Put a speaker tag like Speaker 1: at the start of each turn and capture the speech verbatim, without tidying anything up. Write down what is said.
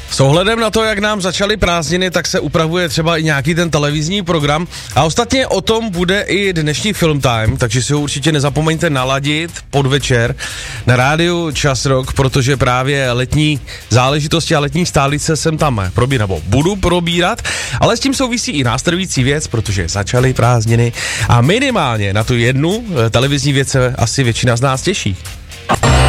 Speaker 1: S ohledem na to, jak nám začaly prázdniny, tak se upravuje třeba i nějaký ten televizní program. A ostatně o tom bude i dnešní Film Time, takže si ho určitě nezapomeňte naladit podvečer na rádiu Čas Rock, protože právě letní záležitosti a letní stálice jsem tam probírat, nebo budu probírat, ale s tím souvisí i následující věc, protože začaly prázdniny a minimálně na tu jednu televizní věc se asi většina z nás těší.